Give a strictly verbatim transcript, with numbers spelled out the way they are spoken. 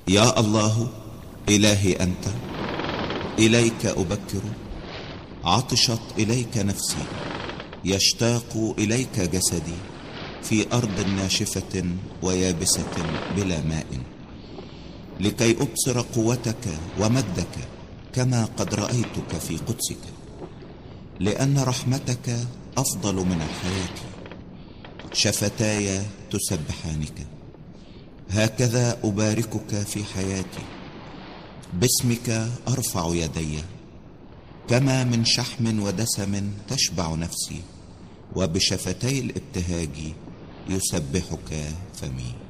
يا الله إلهي أنت، إليك أبكر، عطشت إليك نفسي، يشتاق إليك جسدي في أرض ناشفة ويابسة بلا ماء، لكي أبصر قوتك ومجدك كما قد رأيتك في قدسك، لأن رحمتك أفضل من الحياة، شفتاي تسبحانك. هكذا أباركك في حياتي، باسمك أرفع يدي، كما من شحم ودسم تشبع نفسي، وبشفتي الابتهاج يسبحك فمي.